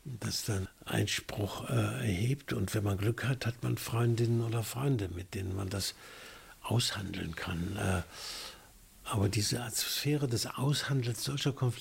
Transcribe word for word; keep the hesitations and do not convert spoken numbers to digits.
das dann Einspruch äh, erhebt. Und wenn man Glück hat, hat man Freundinnen oder Freunde, mit denen man das aushandeln kann. Äh, aber diese Atmosphäre des Aushandelns solcher Konflikte